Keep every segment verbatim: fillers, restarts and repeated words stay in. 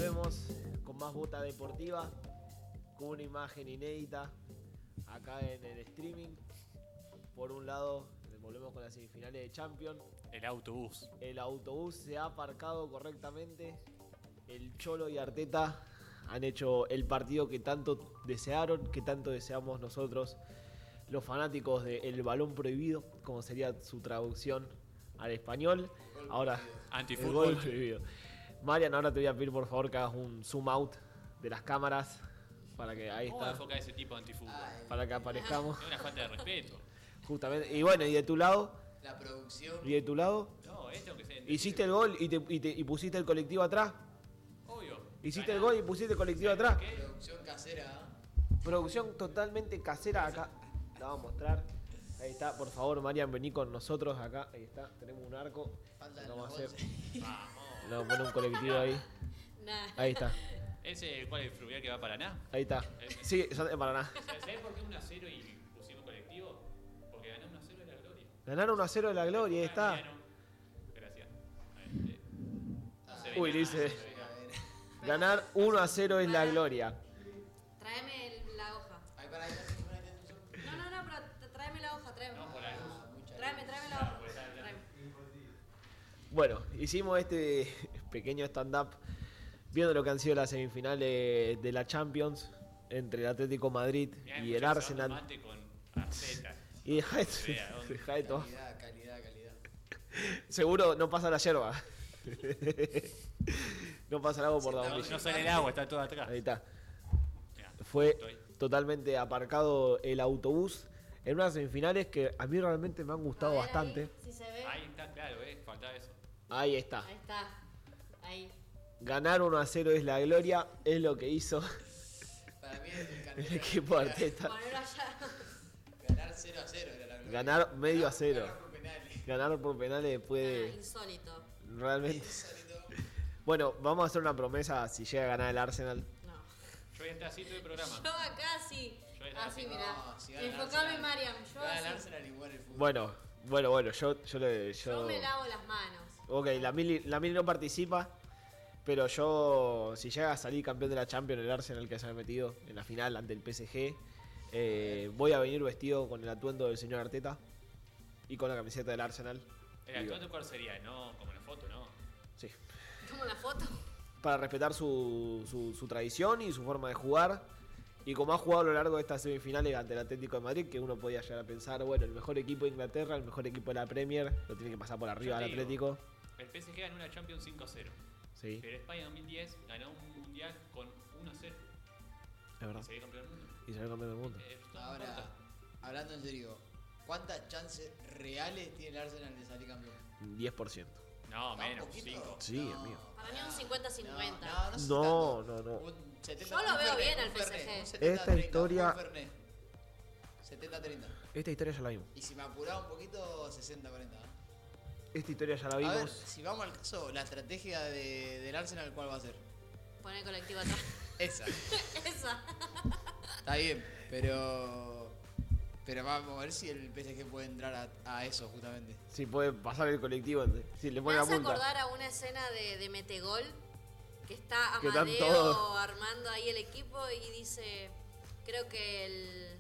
volvemos con más Bota Deportiva, con una imagen inédita acá en el streaming. Por un lado, volvemos con las semifinales de Champions. El autobús. El autobús se ha aparcado correctamente. El Cholo y Arteta han hecho el partido que tanto desearon, que tanto deseamos nosotros, los fanáticos del balón prohibido, como sería su traducción al español. Ahora, el gol prohibido. Marian, ahora te voy a pedir por favor que hagas un zoom out de las cámaras para que ahí ¿Cómo está. enfocar ese tipo de antifútbol? Para que aparezcamos. Es una falta de respeto. Justamente. Y bueno, y de tu lado. La producción. Y de tu lado. No, esto que se Hiciste el gol y, te, y, te, y pusiste el colectivo atrás. Obvio. Hiciste el gol y pusiste el colectivo atrás. ¿Qué? Producción casera. Producción totalmente casera acá. La vamos a mostrar. Ahí está, por favor, Marian, vení con nosotros acá. Ahí está, tenemos un arco. Faltan Lo vamos a los hacer. Vamos. Le vamos a poner un colectivo ahí. Nah. Ahí está, ¿Ese cuál es el fluvial que va a Paraná? ahí está. Sí, son de Paraná. ¿Sabés por qué uno a cero y pusimos colectivo? Porque ganar uno a cero es la gloria. Ganaron uno a cero de la gloria, ahí está. Mariano. Gracias. Ahí, eh. No se ve Uy, nada, dice. no se ve nada. Ganar uno a cero es la gloria. Tráeme el- la hoja. Ahí para ahí, para ahí, para ahí. No, no, no, pero t- tráeme la hoja, tráeme. No, por la luz. Muchas Tráeme, tráeme la Claro, hoja. pues, está- Tráeme. Bueno, hicimos este pequeño stand-up viendo lo que han sido las semifinales de la Champions entre el Atlético Madrid Mirá, y el escuchá, Arsenal. mate con Arteta. Y deja de, Vea, ¿dónde? deja de todo. Calidad, calidad, calidad. Seguro no pasa la yerba. No pasa algo por Se la está- bombilla. No sale el agua, está todo atrás. Ahí está. Mirá, Fue estoy. totalmente aparcado el autobús en unas semifinales que a mí realmente me han gustado A ver, bastante. ahí, si se ve. Ahí está, claro, eh, faltaba eso. Ahí está. Ahí está. Ahí. Ganar uno a cero es la gloria, es lo que hizo Para mí es el el candidato. equipo de Arteta. Ponerlo allá. Ganar cero a cero era la gloria. Ganar medio a cero. Ganar por penales. Ganar por penales Ah, puede insólito. realmente. Insólito. Bueno, vamos a hacer una promesa si llega a ganar el Arsenal. No. Yo voy a estar así todo el programa. Yo acá sí. Yo voy a Así, estar mirá. No, si gana el Enfocame, Arsenal- Mariam. Yo Gana el así. Arsenal y muere el fútbol. Bueno, bueno, bueno, yo, yo le. Yo Yo... me lavo las manos. Ok, la Mili, la Mili no participa. Pero yo, si llega a salir campeón de la Champions, el Arsenal que se ha metido en la final ante el P S G, eh, voy a venir vestido con el atuendo del señor Arteta y con la camiseta del Arsenal. El Digo, actuante cuál sería, no como la foto, ¿no? sí. Como la foto. Para respetar su, su, su tradición y su forma de jugar. Y como ha jugado a lo largo de estas semifinales ante el Atlético de Madrid, que uno podía llegar a pensar, bueno, el mejor equipo de Inglaterra, el mejor equipo de la Premier, lo tiene que pasar por arriba Yo te al digo, Atlético. El P S G ganó una Champions cinco a cero. Sí, Pero España en dos mil diez ganó un mundial con uno a cero. es verdad. Y sería campeón del mundo. Y salió campeón del mundo. Eh, no Ahora, importa. hablando en serio, ¿cuántas chances reales tiene el Arsenal de salir campeón? diez por ciento. No, ¿Un menos, poquito? cinco. Sí, amigo. Para mí un cincuenta cincuenta. No, no, no, sé No, tanto. no, no. Un setenta, Yo lo un veo Fernet, bien un al P S G. Fernet, un setenta Esta treinta, historia- un Fernet. setenta treinta. Esta historia ya la vimos. Y si me apuraba un poquito, sesenta cuarenta. ¿eh? Esta historia ya la A ver, vimos. si vamos al caso, la estrategia de, del Arsenal, ¿cuál va a ser? Poner el colectivo atrás. Esa. Esa. Está bien, pero. Pero vamos a ver si el P S G puede entrar a, a eso, justamente. Si puede pasar el colectivo, si le Me pone la hace punta. acordar a una escena de, de Metegol que está Que están Amadeo todos. armando ahí el equipo y dice, creo que el,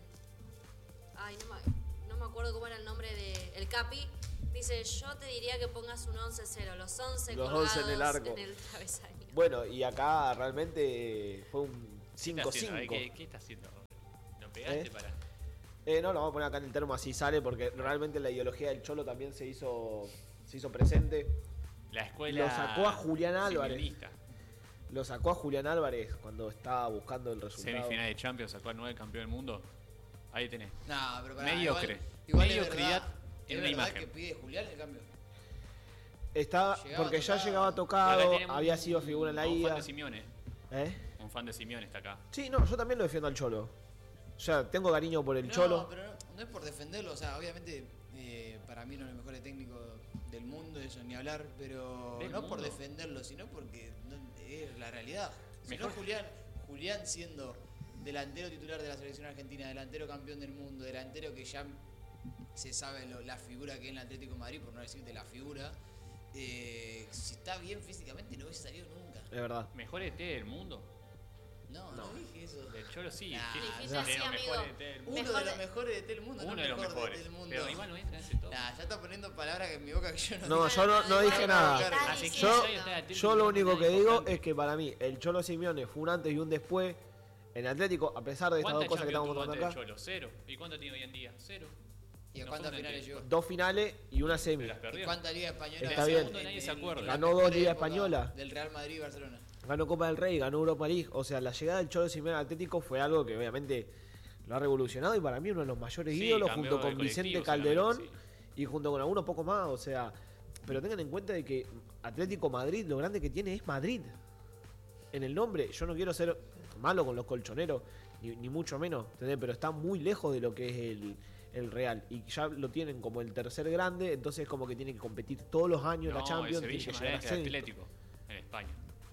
ay no me, no me acuerdo cómo era el nombre de el Capi, dice yo te diría que pongas un once cero, los once Los colgados once en el arco. en el travesaño. Bueno, y acá realmente fue un ¿Qué está cinco haciendo? cinco. ¿Qué, qué está haciendo? ¿Lo pegaste ¿Eh? para...? Eh, no, lo vamos a poner acá en el termo así sale, porque realmente la ideología del Cholo también se hizo, se hizo presente. La escuela... Lo sacó a Julián Álvarez. simeonista. Lo sacó a Julián Álvarez cuando estaba buscando el resultado. Semifinal de Champions, sacó al nueve campeón del mundo. Ahí tenés. No, pero pará, Mediocre. Igual, igual es Mediocridad verdad, en es una verdad imagen. que pide Julián el cambio. Está, Llegaba porque ya tocado. llegaba Acá tocado, tenemos había un- sido figura en la Un fan ida. de Simeone. ¿Eh? Un fan de Simeone está acá. Sí, no, yo también lo defiendo al Cholo. O sea, tengo cariño por el no, Cholo. pero no, no es por defenderlo, o sea, obviamente eh, para mí no es el mejor técnico del mundo, eso ni hablar, pero ¿Del no por mundo? defenderlo, sino porque no- es la realidad. Si Mejor. no, Julián, Julián siendo delantero titular de la selección argentina, delantero campeón del mundo, delantero que ya se sabe lo- la figura que es en el Atlético de Madrid, por no decirte la figura, eh, si está bien físicamente no hubiese salido nunca. Es verdad. ¿Mejor E T del mundo? No, no, No. dije eso. Del Cholo sí. Nah, dije, Dijiste ya. así, pero amigo. mejor E T del mundo. Uno Mejor de los de- mejores de del mundo, Uno no de los mejor mejores. del mundo. Pero igual no entra en ese top. Nah, ya está poniendo palabras en mi boca que yo no No, dije. yo no, no dije nada. Hace Yo- quince años está el Atlético Yo lo y único no que es digo importante. es que para mí el Cholo Simeone fue un antes y un después en Atlético, a pesar de estas dos ¿Cuántas cosas que Champions estamos tuvo mostrando antes acá. del Cholo? Cero. ¿Y cuánto tiene hoy en día? Cero. ¿Y a No cuántas fue un finales antes. llegó? Dos finales y una semi. Se las ¿Y perdió. cuántas ligas españolas? Está en- bien. en- Segundo nadie en- se acuerda. en Ganó la dos mejor ligas época españolas. Del Real Madrid y Barcelona. Ganó Copa del Rey, ganó Europa League. O sea, la llegada del Cholo Simeone al Atlético fue algo que obviamente lo ha revolucionado y para mí uno de los mayores Sí, ídolos cambió junto el con Vicente colectivo, Calderón solamente, y junto con algunos pocos más. O sea, pero tengan en cuenta de que Atlético Madrid, lo grande que tiene es Madrid. En el nombre, yo no quiero ser malo con los colchoneros, ni, ni mucho menos, ¿entendés? Pero está muy lejos de lo que es el, el Real. Y ya lo tienen como el tercer grande, entonces como que tienen que competir todos los años en No, la Champions. el tienen Sevilla que llegar a más grande semi. que el Atlético en España.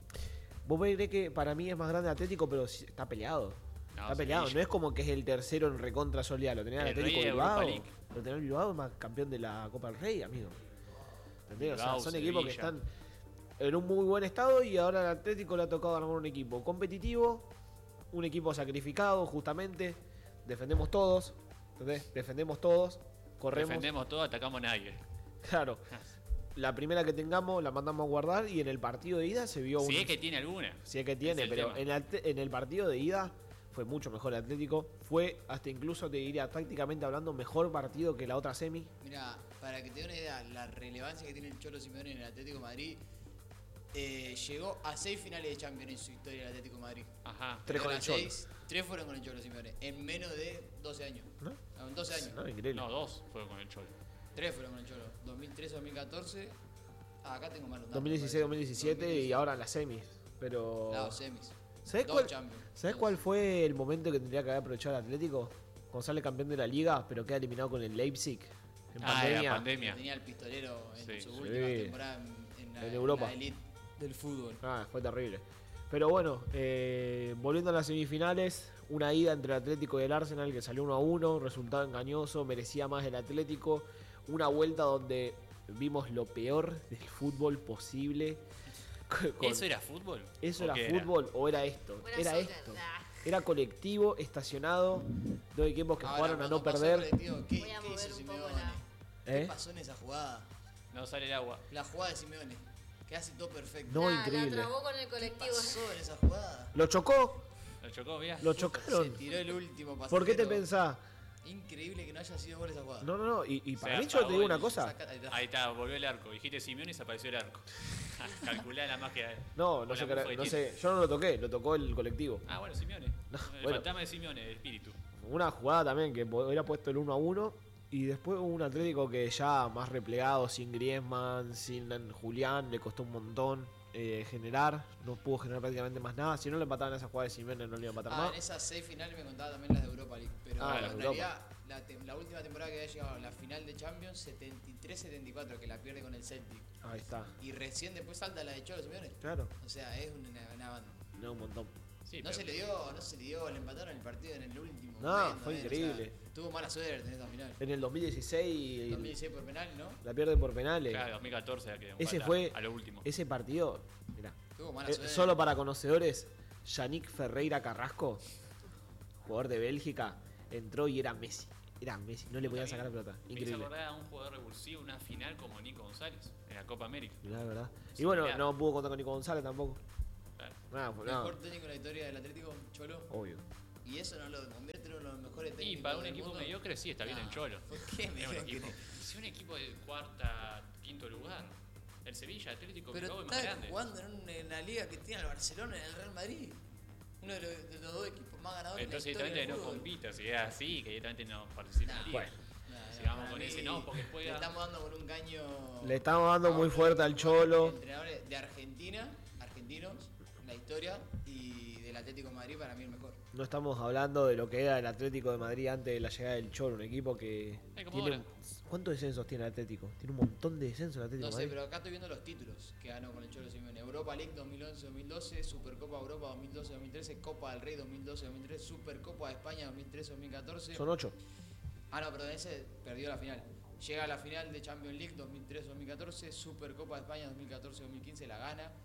Vos creés que para mí es más grande Atlético, pero sí- está peleado. No, está peleado, Sevilla. no es como que es el tercero en recontra soleado. Lo tenía el El rey Atlético de Bilbao. Europa League. Lo tenía el Bilbao, más campeón de la Copa del Rey, amigo. ¿Entendés? O sea, Bilbao, son equipos que Sevilla. están en un muy buen estado y ahora al Atlético le ha tocado armar un equipo competitivo, un equipo sacrificado, justamente. Defendemos todos, ¿entendés? Defendemos todos, corremos. Defendemos todo, atacamos a nadie. Claro. La primera que tengamos la mandamos a guardar y en el partido de ida se vio Si un... es que tiene alguna. Si es que tiene, Es el pero tema. en, Atle- en el partido de ida fue mucho mejor el Atlético. Fue hasta incluso, te diría, tácticamente hablando, mejor partido que la otra semi. Mira, para que te dé una idea, la relevancia que tiene el Cholo Simeone en el Atlético de Madrid, eh, llegó a seis finales de Champions en su historia el Atlético de Madrid. Ajá. Tres De con el las Cholo. seis, tres fueron con el Cholo Simeone, en menos de doce años. ¿No? No, en doce años. No, increíble. No, dos fueron con el Cholo. Tres fueron con el Cholo. dos mil trece, dos mil catorce. Ah, acá tengo más los datos, dos mil dieciséis, dos mil diecisiete y ahora las semis. Pero. Claro, semis. ¿Sabes Dos cuál, Champions. ¿sabes Dos. cuál fue el momento que tendría que haber aprovechado el Atlético? Cuando sale campeón de la liga, pero queda eliminado con el Leipzig. En Ah, pandemia. la pandemia. Tenía el pistolero en Sí. su Sí. última temporada en, en la, En Europa. la elite del fútbol. Ah, fue terrible. Pero bueno, eh, volviendo a las semifinales, una ida entre el Atlético y el Arsenal que salió uno a uno, resultado engañoso, merecía más el Atlético. Una vuelta donde vimos lo peor del fútbol posible. Con- ¿Eso era fútbol? ¿Eso ¿O era qué fútbol o era esto? Buena Era soccer, esto. nah. Era colectivo, estacionado, dos equipos que Ahora, jugaron a cuando no pasó perder. colectivo, ¿Qué, Voy a qué mover hizo un poco Simeone? la- ¿Eh? ¿Qué pasó en esa jugada? No sale el agua. La jugada de Simeone, que hace todo perfecto. No, Nah, increíble. La trabó con el ¿Qué colectivo. pasó en esa jugada? Lo chocó, Lo chocó, mira. lo Se chocaron. tiró el último pasajero. ¿Por qué te pensás? Increíble que no haya sido gol esa jugada. No, no, no. Y, y para Se mí yo te apagó digo una el- cosa. Saca- ahí está. Ahí está, volvió el arco. Dijiste Simeone y se apareció el arco. Calculá la magia. No, no o sé, la qué- mufa que no tiene. sé. Yo no lo toqué, lo tocó el colectivo. Ah, bueno, Simeone. No, el bueno. fantasma de Simeone, el espíritu. Una jugada también que hubiera puesto el uno a uno. Y después hubo un Atlético que ya más replegado, sin Griezmann, sin Julián, le costó un montón eh, generar. No pudo generar prácticamente más nada. Si no le empataban esa jugada de Simeone, no le iba a empatar Ah, más. en esas seis finales me contaba también las de Europa League. Pero Ah, en las de realidad, la, te- la última temporada que había llegado a la final de Champions, setenta y tres setenta y cuatro, que la pierde con el Celtic. Ahí está. Y recién después salta la de Cholo Simeone. Claro, O sea, es una, una banda. no, un montón. Sí, No pero- se le dio, no se le dio, le empataron el partido en el último. No, momento, fue eh, increíble. o sea, tuvo mala suerte en esta final. En el dos mil dieciséis dos mil dieciséis por penal, ¿no? la pierden por penales. Claro, dos mil catorce la quedó Ese empatada fue a lo último. ese partido. Mirá, Tuvo mala eh, suerte. solo para conocedores, Yannick Ferreira Carrasco, jugador de Bélgica, entró y era Messi. Era Messi, no le Nunca podían vi. sacar la pelota. Me hizo Increíble. acordar a un jugador revulsivo, una final como Nico González en la Copa América. Mirá, de verdad. Sí, Y bueno, mirá. no pudo contar con Nico González tampoco. Claro. Nada, fue nada. Mejor técnico en la historia del Atlético, Cholo. Obvio. Y eso no lo convierte en uno de los mejores Y técnicos. para un del equipo mundo. mediocre sí está bien Nah, en Cholo. ¿Por qué Es un mediocre? equipo. Si un equipo de cuarta, quinto lugar. El Sevilla, Atlético, Pero Bilbao es más está grande. jugando en, un- en la liga que tiene al Barcelona y el Real Madrid. Uno de los, de los dos equipos más ganadores Entonces de la historia directamente del no fútbol. compita, si es así, que directamente no participa en la Nah, liga. Bueno. Nah, Si nah, vamos para con mí ese, no, porque juega- Le estamos dando con un caño. Le estamos dando a muy uno fuerte de al los Cholo. entrenadores de Argentina, argentinos, en la historia y del Atlético de Madrid, para mí el mejor. No estamos hablando de lo que era el Atlético de Madrid antes de la llegada del Cholo, un equipo que Es como tiene ahora. un- ¿cuántos descensos tiene el Atlético? Tiene un montón de descensos el Atlético No de sé, Madrid. pero acá estoy viendo los títulos que ganó con el Cholo Simeone. Europa League dos mil once dos mil doce, Supercopa Europa dos mil doce dos mil trece, Copa del Rey dos mil doce dos mil trece, Supercopa de España dos mil trece dos mil catorce. Son ocho. Ah, no, perdón, ese perdió la final. Llega a la final de Champions League dos mil trece dos mil catorce, Supercopa de España dos mil catorce dos mil quince, la gana.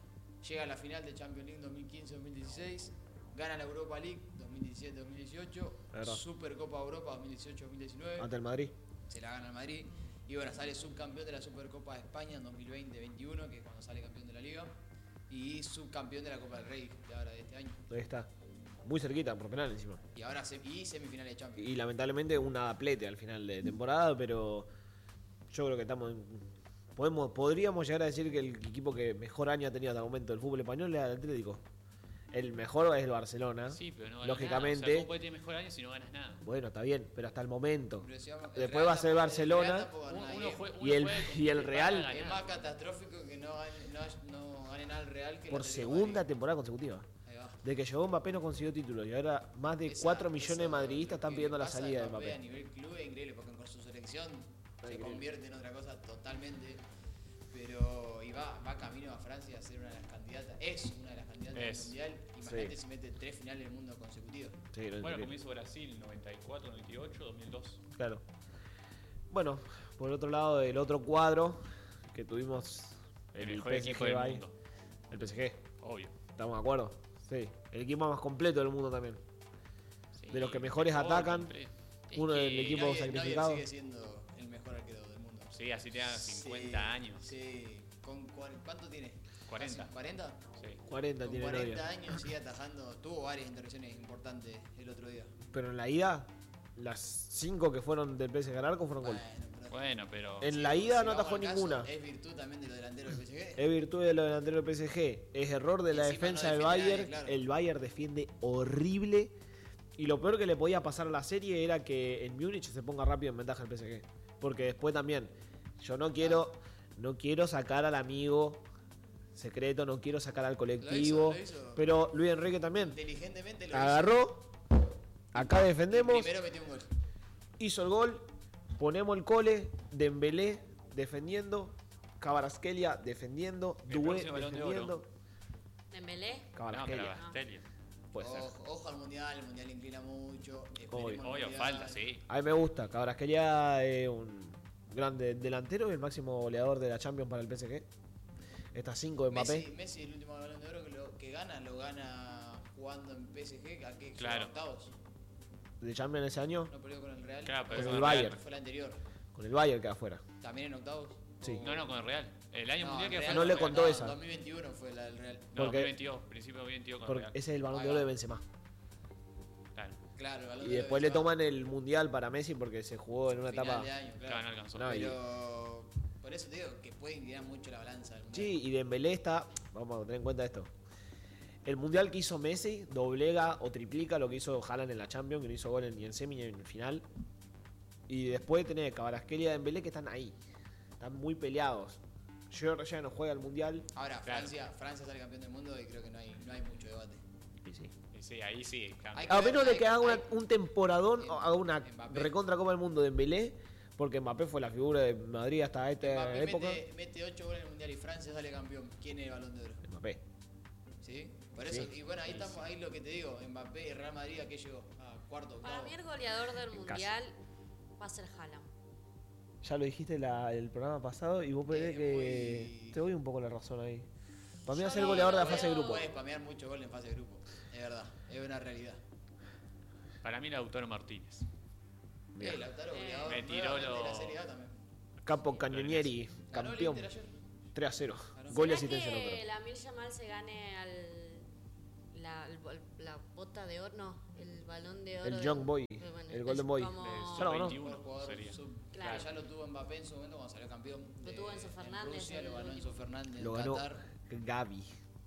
llega a la final de Champions League dos mil quince dos mil dieciséis, gana la Europa League dos mil diecisiete dos mil dieciocho, Verdad. Supercopa Europa dos mil dieciocho dos mil diecinueve, Ante el Madrid. se la gana el Madrid, y bueno, sale subcampeón de la Supercopa de España en dos mil veinte veintiuno, que es cuando sale campeón de la Liga, y subcampeón de la Copa del Rey de ahora de este año, Ahí está. Muy cerquita, por penal encima. y ahora se, y semifinal de Champions. Y lamentablemente un aplete al final de temporada, pero yo creo que estamos en- podemos podríamos llegar a decir que el equipo que mejor año ha tenido hasta el momento del fútbol español es el Atlético. El mejor es el Barcelona. Sí, pero no ganas Lógicamente. nada. O sea, ¿cómo puede tener mejor año si no ganas nada? Bueno, está bien, pero hasta el momento. Pero si vamos- el Después Real va a ser tampoco- Barcelona. el Real tampoco gana Uno, nada, uno y fue- Y uno el- juega y el con- Real- para es ganar. más catastrófico que no gane, no, no gane nada el Real que el Por Atlético segunda Madrid. temporada consecutiva. Ahí va. De que llegó Mbappé no consiguió títulos y ahora más de Esa- cuatro millones de eso, madridistas lo están que pidiendo le la pasa a salida de Mbappé Mbappé. a nivel club es increíble porque con su selección se Increíble. convierte en otra cosa totalmente. Pero y va, va camino a Francia a ser una de las candidatas. Es una de las candidatas Es. del mundial. Imagínate Sí. si mete tres finales del mundo consecutivos. Sí, no, Bueno, increíble. como hizo Brasil, noventa y cuatro, noventa y ocho, dos mil dos. Claro. Bueno, por el otro lado, el otro cuadro que tuvimos El el mejor P S equipo del G Bayern. mundo. El P S G, Obvio. ¿estamos de acuerdo? Sí. El equipo más completo del mundo también. Sí, De los que mejores mejor, atacan, completo. Es uno que- del equipo Neuer- sacrificado. Neuer sigue siendo el mejor arquero del mundo. Sí, así te da cincuenta Sí, años. Sí. ¿Con cuar- ¿Cuánto tiene? cuarenta. ¿Casi ¿cuarenta? Sí. cuarenta Con tiene cuarenta Neuer. años sigue atajando. Tuvo varias intervenciones importantes el otro día. Pero en la ida, las cinco que fueron del P S G al arco fueron gol. Bueno, pero- Bueno, pero. En si- la si ida no vamos atajó al caso, ninguna. Es virtud también de los delanteros del P S G. Es virtud de los delanteros del P S G. Es error de Y la encima defensa no del defiende Bayern. nadie, claro. El Bayern defiende horrible. Y lo peor que le podía pasar a la serie era que en Múnich se ponga rápido en ventaja el P S G. Porque después también, yo no quiero, no quiero sacar al amigo secreto, no quiero sacar al colectivo. Lo hizo, lo hizo. Pero Luis Enrique también Inteligentemente lo agarró. Acá hizo. defendemos. Primero metió un gol. Hizo el gol. Ponemos el cole. Dembélé defendiendo. Kvaratskhelia defendiendo. El Doué próximo Balón de Oro. defendiendo. Dembélé. No, pero Kvaratskhelia. Bastelia. Puede ser. Ojo, ojo al mundial, el mundial inclina mucho. esperemos Obvio. el Obvio, mundial. falta, sí. A mí me gusta. Kvaratskhelia es un grande delantero y el máximo goleador de la Champions para el P S G. Estas cinco de Mbappé. Messi, Messi, el último balón de oro que, lo, que gana, lo gana jugando en P S G. ¿A qué? Claro. Octavos. De Champions ese año. No perdió con el Real. Claro, pero Con es el con Bayern. Fue la anterior. Con el Bayern queda afuera. También en octavos. Sí. No, no, con el Real. El año No, mundial que Real fue. No le el contó Real. esa. dos mil veintiuno fue la del Real. No, Porque- dos mil veintidós, principio de veintidós con el Porque Real. ese es el balón Ahí de va. oro de Benzema. Claro. Claro, el balón Y de oro después de le Benzema. toman el mundial para Messi porque se jugó en una Final etapa. de año, Claro, no claro. alcanzó. No, y- Pero por eso te digo que puede inclinar mucho la balanza del mundial. Sí, y Dembélé está. Vamos a tener en cuenta esto. El mundial que hizo Messi doblega o triplica lo que hizo Haaland en la Champions, que no hizo gol ni en semi ni en final. Y después tenés Kvaratskhelia y Dembélé que están ahí. Están muy peleados. Georgia no juega el mundial. Ahora, Claro. Francia, Francia sale campeón del mundo y creo que no hay, no hay mucho debate. Y sí. Y sí, ahí sí. cambia. Hay A ver, menos de hay- que haga una- hay- un temporadón, Em- o haga una Mbappé. recontra Copa del Mundo de Dembélé, porque Mbappé fue la figura de Madrid hasta esta Mbappé época. mete, mete ocho goles en el mundial y Francia sale campeón. ¿Quién es el balón de oro? Mbappé. ¿Sí? Por eso, Sí. y bueno, ahí estamos, ahí lo que te digo, Mbappé y Real Madrid, ¿a qué llegó? A cuarto, Para octavo. mí el goleador del En mundial va a ser Haaland. Ya lo dijiste la- el programa pasado y vos pedís Eh, que muy- te doy un poco la razón ahí. Para mí va a Yo ser el no goleador de la lo fase de veo- grupo. Puede spamear mucho gol en fase de grupo, es verdad, es una realidad. Para mí, Lautaro Martínez. Eh, Lautaro, Eh, goleador me tiró nuevamente de la lo- Serie A también. Capo Cañonieri, Ganó el campeón. Inter ayer. tres a cero. Ganó. Gol y ¿Será asistencia al que otro. la Lamine Yamal se gane al, la, el- la bota de oro? No, el balón de oro. El de- Young Boy, eh, bueno, el Golden Boy. como- De Ya lo ganó. veintiuno Mejor jugador sería. sub- Claro. Ya lo tuvo Mbappé en su momento cuando salió campeón. Lo de- tuvo Enzo Fernández, En Rusia, el lo ganó último. Enzo Fernández Lo en ganó Qatar. Gaby.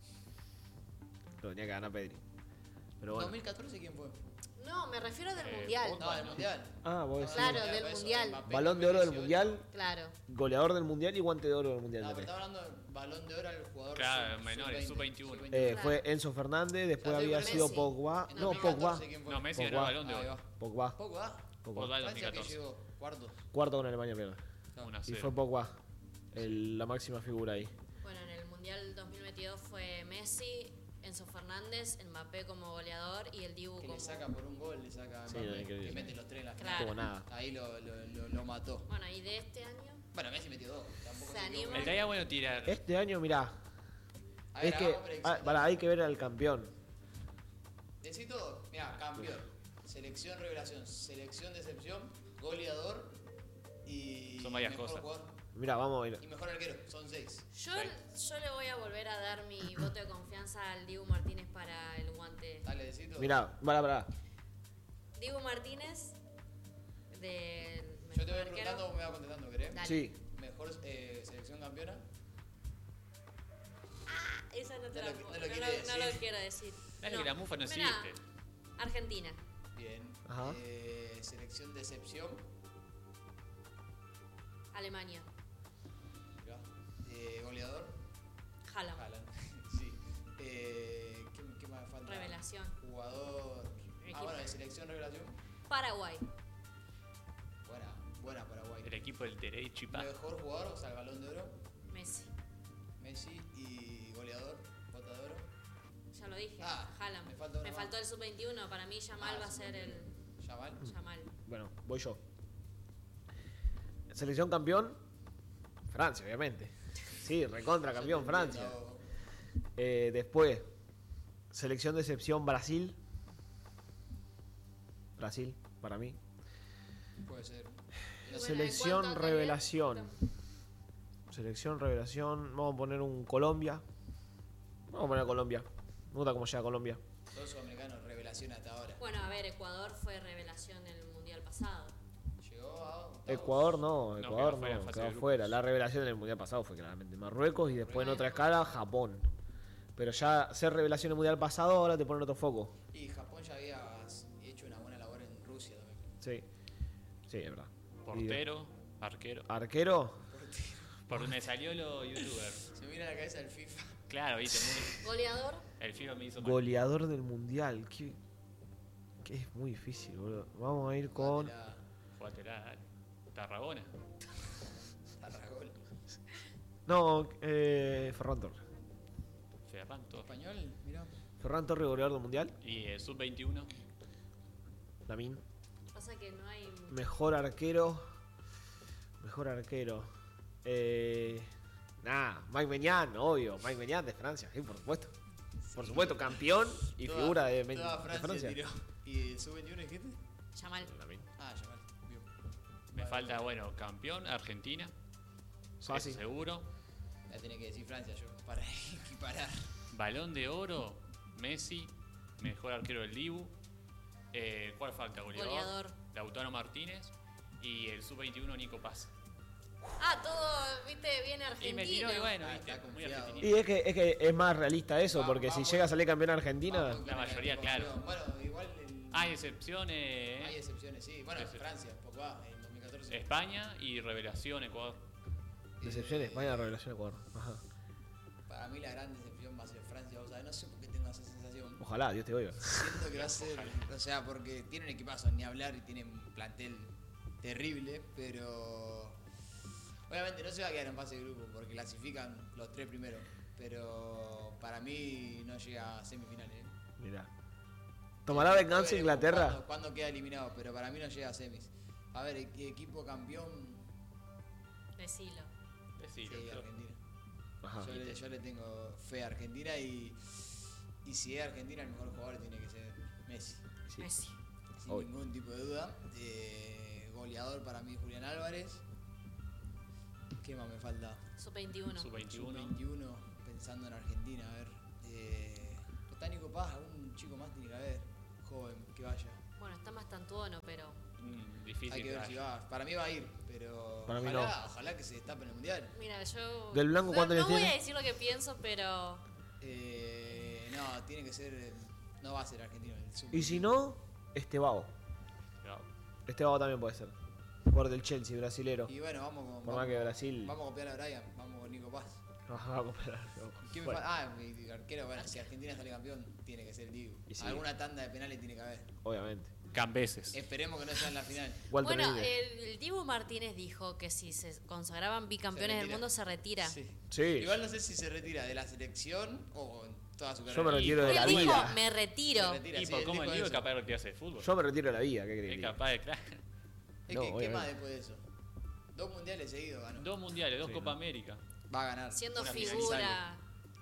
Lo tenía que ganar Pedri. Pero bueno. ¿dos mil catorce quién fue? No, me refiero del Eh, mundial. Pogba. No, del mundial. Ah, vos decís. Claro, Mundial, del por eso, mundial. Mbappé Balón de dos oro mil del dieciocho. mundial, Claro. goleador del mundial y guante de oro del mundial. No, pero también. estaba hablando del balón de oro al jugador Claro, sub- menores, sub veinte, sub veintiuno. sub Eh, veintiuno. fue Enzo Fernández, después Ya te había digo, sido Messi. Pogba. En No, dos mil Pogba. catorce, ¿quién fue? No, Messi Pogba. ganó el balón de Ahí oro. va. Pogba. Pogba. Pogba. Pogba Francia que 2014. llegó cuarto. Cuarto con Alemania pierde. uno a Y cero. fue Pogba. el- la máxima figura ahí. Bueno, en el mundial dos mil veintidós fue Messi, Enzo Fernández, Mbappé como goleador y el Dibu Que como. le saca por un gol, le saca a Sí, Mbappé, increíble. que mete los tres en la final. Claro. Como nada. Ahí lo, lo, lo, lo mató. Bueno, y de este año. Bueno, Messi metió dos. Tampoco Se se anima. equivocó. Estaría bueno tirar. Este año, mirá, A ver, Es que hagamos predicción. ah, para, hay que ver al campeón. Decí todo. Mira, campeón. Selección revelación. Selección decepción. Goleador. Y. Son varias mejor cosas. jugador. Mira, vamos a ir. Y mejor arquero. Son seis. Yo, yo le voy a volver a dar mi voto de confianza al Dibu Martínez para el guante. Dale, decí todo. Mira, para, para. Dibu Martínez, del Yo te voy mejor arquero. preguntando, vos me vas contestando, ¿querés? Dale. Sí. Mejor eh, selección campeona. Esa no te No la lo- puedo- no lo no, quiere lo, decir. no lo quiero decir. Dale que la mufa no Mirá, existe. Argentina. Bien. Ajá. Eh, selección decepción. Alemania. Mirá. Eh, goleador. Haaland. Haaland. Sí. Eh, ¿qué, ¿Qué más me falta? Revelación. Jugador. Equipo. Ah, bueno, de selección revelación. Paraguay. Buena, buena Paraguay. El equipo del derecho y pa. Mejor jugador, o sea, el balón de oro. Messi. Messi y goleador, bota de oro. Ya lo dije. Ah, Haaland. me falta uno Me más. faltó el sub veintiuno. Para mí Yamal Ah, va a ser el Yamal. Yamal. Bueno, voy yo. Selección campeón. Francia, obviamente. Sí, recontra campeón, Yo te Francia. entiendo. Eh, después, selección de excepción Brasil. Brasil, para mí. Puede ser. Y bueno, Selección en cuanto a revelación. candidato- Selección revelación. Vamos a poner un Colombia. Vamos a poner Colombia. Me gusta cómo llega Colombia. Dos sudamericanos, revelación hasta ahora. Bueno, a ver, Ecuador fue revelación en el mundial pasado. Llegó a octavos. Ecuador no, Ecuador quedó fuera en no, fase quedó de grupos. fuera. La revelación del mundial pasado fue claramente Marruecos y después en otra Marruecos. escala Japón. Pero ya ser revelación en el mundial pasado, ahora te ponen otro foco. Y Japón ya había hecho una buena labor en Rusia también. Sí, sí, es verdad. Portero, arquero. Y- arquero, Porque me salió lo youtuber. Se mira la cabeza del FIFA. Claro, viste, muy- Goleador, el FIFA me hizo mal. goleador del mundial. Que, que es muy difícil, boludo. Vamos a ir con. La Jugátela, dale. Tarragona. Tarragol. No, eh, Ferran Torres. Ferran Torres. Español, mirá. Ferran Torres, goleador del mundial. Y el sub veintiuno. Lamin. pasa que no hay. Mejor arquero. Mejor arquero. Eh, nah, Mike Maignan, obvio. Mike Maignan de Francia, sí, por supuesto. Por supuesto, campeón y Toda- figura de, de toda Francia, Francia. tiró. ¿Y el sub veintiuno dijiste? Yamal. Lamin. Ah, Yamal. Bien. Me Vale. falta, bueno, campeón, Argentina. Fácil. Eso seguro. La tenía que decir Francia yo, para equiparar. Balón de oro, Messi. Mejor arquero del Dibu. Eh, ¿Cuál falta? Goleador. Goleador. Lautaro Martínez. Y el sub veintiuno, Nico Paz. Ah, todo, viste, bien Y me tiró argentino. y bueno, Ah, viste, está muy confiado. argentino. Y es que, es que es más realista eso, Va- porque si vamos- llega a salir campeón Argentina. Vamos con La el mayoría, equipo claro. campeón. Bueno, igual el- Hay excepciones. hay excepciones, sí. Bueno, Excep- Francia, Pogba en dos mil catorce. España y revelación Ecuador. Decepción Eh, España, revelación Ecuador. Ajá. Para mí la gran decepción va a ser Francia, o sea, no sé por qué tengo esa sensación. Ojalá, Dios te oiga. Siento que va a ser, o sea, porque tienen equipazo, ni hablar y tienen un plantel terrible, pero obviamente no se va a quedar en fase de grupo porque clasifican los tres primeros, pero para mí no llega a semifinales. ¿eh? Mirá. ¿Tomará venganza Veremos Inglaterra? cuándo- cuándo queda eliminado, pero para mí no llega a semis. A ver, e- equipo campeón, Decilo. Decilo, sí, yo- Argentina. Ajá. Yo le, yo le tengo fe a Argentina y, y si es Argentina el mejor jugador tiene que ser Messi. Sí. Messi. Sin Obvio. ningún tipo de duda. Eh, goleador para mí Julián Álvarez. ¿Qué más me falta? Sub veintiuno. sub veintiuno. sub veintiuno, pensando en Argentina, a ver. Eh, ¿Está Nico Paz? Algún chico más tiene que haber. Joven, que vaya. Bueno, está más tantuono, pero. Mm, difícil Hay que que ver si vaya. va. Para mí va a ir, pero Para mí ojalá, no. ojalá que se destape en el Mundial. Mira, yo. ¿Del Blanco no, cuántos no años voy tiene? a decir lo que pienso, pero. Eh, no, tiene que ser... eh, No va a ser argentino. El sub Y si no, Estebao. Pero Estebao también puede ser. Jugador del Chelsea, brasilero. Y bueno, vamos con... Por Vamos, más que Brasil. vamos a copiar a Brian, vamos con Nico Paz. Ajá, vamos a comprar. ¿Qué me Bueno, falta? Ah, mi arquero, bueno, si Argentina sale campeón, tiene que ser el Dibu. Y sí. Alguna tanda de penales tiene que haber. obviamente. Cambeses. Esperemos que no sea en la final. Walter Bueno, Benítez. el, el Dibu Martínez dijo que si se consagraban bicampeones Se del retira. mundo se retira. Sí. Sí. Igual no sé si se retira de la selección o en toda su carrera. Yo me retiro de Y- la Él dijo, vida. me retiro. Se retira, Y sí, por él cómo el dijo Diego es eso. capaz de retirarse de fútbol. Yo me retiro de la vida, ¿qué Es crees? capaz de, claro. Es No, que, ¿qué obviamente. más después de eso? Dos mundiales seguidos ganó. Dos mundiales, dos Sí, Copa no. América. Va a ganar. Siendo Una figura. finalizable.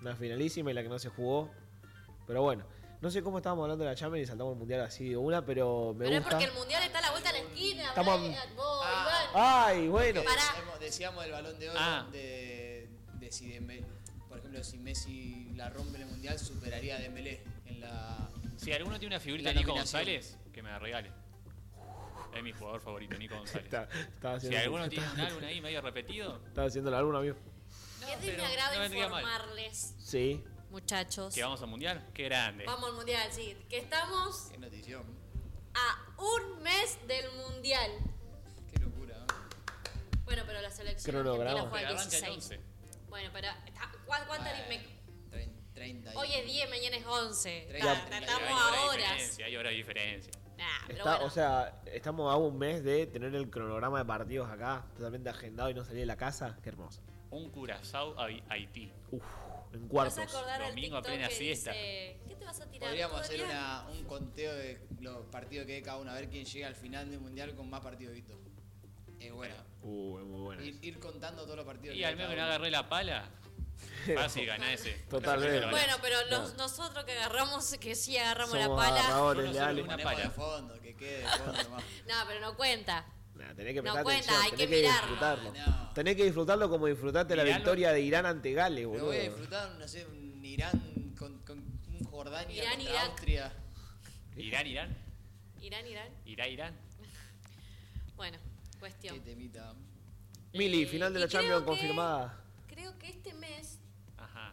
Una finalísima y la que no se jugó. Pero bueno, no sé cómo estábamos hablando de la Champions y saltamos el Mundial así de una, pero me Pero es gusta. porque el mundial está a la vuelta de la esquina. Estamos- Brian, vos, Ah. Iván. Ay, bueno. Que Pará. decíamos, decíamos del Balón de Oro Ah. de, de si Dembélé, por ejemplo, si Messi la rompe en el Mundial, superaría a Dembélé en la... Si alguno tiene una figurita La de Nico nominación. González, que me la regale. Es mi jugador favorito, Nico González. Está- estaba Si haciendo, alguno tiene un álbum ahí medio repetido, estaba haciendo la luna, amigo. no, Es de mi pero agrado no vendría mal. informarles, Sí. muchachos. ¿Que vamos al mundial? Qué grande. Vamos al mundial, sí. Que estamos Qué notición. a un mes del mundial. Qué locura. ¿eh? Bueno, pero la selección Cronograma. argentina fue Pero el arranca el dieciséis. once. Bueno, pero está- ¿cuá- ¿cuánta Bueno, me- trein- treinta y- Hoy es diez, mañana es once. Treinta. Ta- ta- Hay Estamos Hay a hora de horas. diferencia, hay hora de diferencia. Nah, pero Está, bueno. O sea, estamos a un mes de tener el cronograma de partidos acá, totalmente agendado y no salir de la casa. Qué hermoso. Un Curazao a Haití. Uf, en ¿Te cuartos. vas a acordar el Domingo a TikTok plena que siesta. dice, ¿qué te vas a tirar? Podríamos ¿Todo hacer el día? una, un conteo de los partidos que hay cada uno, a ver quién llega al final del Mundial con más partidos vistos. Es buena. Uh, es muy buena. Ir, ir contando todos los partidos Y que al hay menos que no cada uno. agarré la pala, fácil ganar ese. Totalmente. Bueno, pero No. los- nosotros que agarramos, que sí agarramos la Somos pala. agarradores Yo no soy leales. una Ponemos pala. de fondo, que quede de fondo nomás. No, pero no cuenta. Nah, tenés que No prestar cuenta, atención, hay tenés que que, mirarlo. disfrutarlo. No. Tenés que disfrutarlo como disfrutaste la Miralo. victoria de Irán ante Gales, Pero boludo. voy a disfrutar, no sé, un Irán con, con un Jordania Irán, contra Irak. Austria. Irán, Irán. Irán, Irán. Irán, Irán. Bueno, Qué cuestión. temita. Mili, Eh, final de y la creo Champions que- confirmada. Creo que este mes Ajá.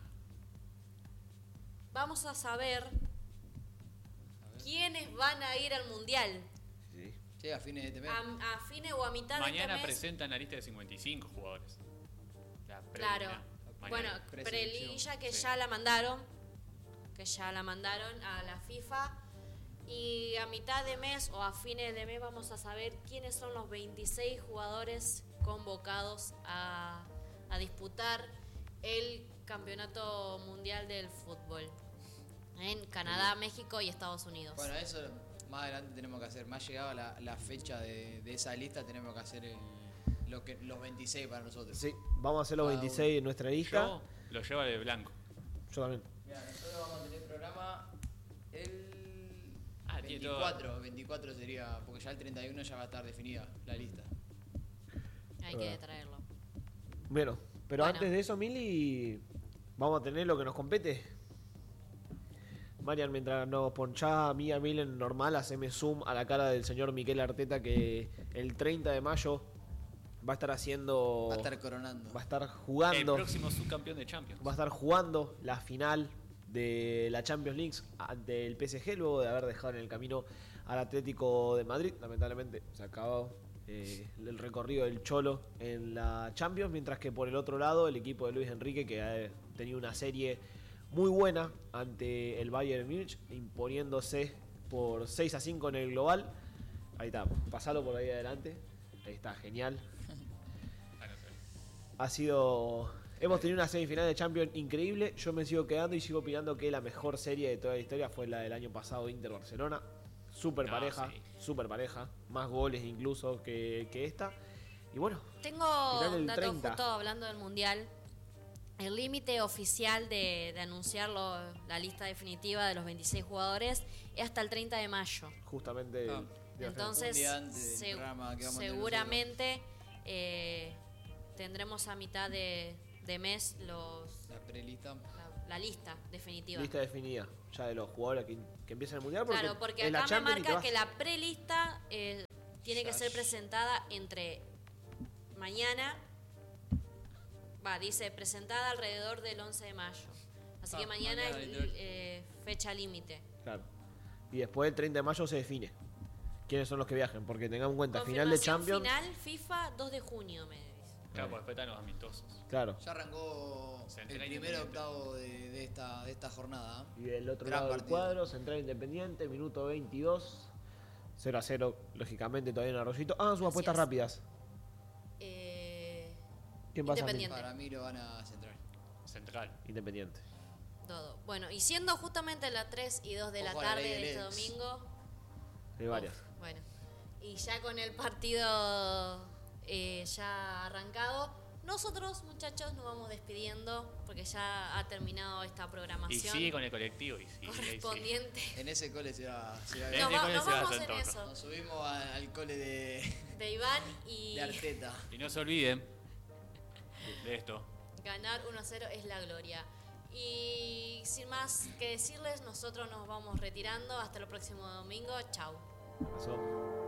vamos a saber quiénes van a ir al mundial. Sí. Che, a fines de este mes. A, a fines o a mitad Mañana de este mes. presentan la lista de cincuenta y cinco jugadores. La Claro. preliminar. Mañana. Bueno, Preselección. prelilla que Sí. ya la mandaron. Que ya la mandaron a la FIFA. Y a mitad de mes o a fines de mes vamos a saber quiénes son los veintiséis jugadores convocados a, a disputar el campeonato mundial del fútbol en Canadá, México y Estados Unidos. Bueno, eso más adelante tenemos que hacer. Más llegada la, la fecha de, de esa lista, tenemos que hacer el, lo que, los veintiséis para nosotros. Sí, vamos a hacer los Cada veintiséis en nuestra lista. Yo lo llevo de blanco. Yo también. Mira, nosotros vamos a tener programa el Ah, tiene todo. veinticuatro. veinticuatro sería, porque ya el treinta y uno ya va a estar definida la lista. Hay que traerlo. Bueno, pero Bueno. antes de eso, Mili, vamos a tener lo que nos compete. Marian, mientras nos ponchás a mí y a Milen normal, haceme zoom a la cara del señor Miquel Arteta que el treinta de mayo va a estar haciendo... Va a estar coronando. va a estar El jugando... próximo subcampeón de Champions. Va a estar jugando la final de la Champions League ante el P S G luego de haber dejado en el camino al Atlético de Madrid. Lamentablemente se acabó eh, el recorrido del Cholo en la Champions, mientras que por el otro lado el equipo de Luis Enrique, que ha tenido una serie muy buena ante el Bayern Múnich, imponiéndose por seis a cinco en el global. Ahí está, pasalo por ahí adelante. Ahí está, genial. Ah, no sé. Ha sido... Hemos tenido una semifinal de Champions increíble. Yo me sigo quedando y sigo opinando que la mejor serie de toda la historia fue la del año pasado, Inter-Barcelona. Súper No, pareja, sí. súper pareja. Más goles incluso que, que esta. Y bueno, Tengo Final del un dato treinta. justo hablando del mundial. El límite oficial de, de anunciar lo- la lista definitiva de los veintiséis jugadores es hasta el treinta de mayo. justamente... Ah. de- Entonces, Un día antes del se- programa que vamos a tener seguramente eh, tendremos a mitad de, de mes los La prelista. la, la lista definitiva. lista definida ya de los jugadores que, que empiezan el mundial. Porque Claro, porque es la acá me Champions y te marca vas. que la prelista eh, tiene que Ya. ser presentada entre mañana, va, dice presentada alrededor del once de mayo. Así Ah, que mañana, mañana, es literal. eh, fecha límite. Claro. Y después el treinta de mayo se define quiénes son los que viajen. Porque tengamos en cuenta, final de Confirmación Champions. final FIFA dos de junio, me dice. Claro, pues después están los amistosos. Claro. Ya arrancó Central el primer Independiente. octavo de, de esta, de esta jornada. ¿eh? Y del otro Gran lado del partido. cuadro, Central Independiente, minuto veintidós. cero a cero, lógicamente, todavía en Arroyito. Ah, sus Así apuestas es. rápidas. Eh, ¿Quién pasa? Independiente. Para mí lo van a centrar. Central. Independiente. todo. Bueno, y siendo justamente las tres y dos de la Ojo a la tarde ley de del este ex. domingo. Hay varias. Uf, bueno, y ya con el partido eh, ya arrancado, nosotros, muchachos, nos vamos despidiendo porque ya ha terminado esta Y programación sigue con el colectivo. Y sigue, correspondiente. En ese cole se va, se va a En Nos, ese va- cole nos se va a vamos hacer en todo. eso. Nos subimos a- al cole de, De Iván y de Arteta. Y no se olviden de, de esto. ganar uno a cero es la gloria. Y sin más que decirles, nosotros nos vamos retirando. Hasta el próximo domingo. Chau. Pasó.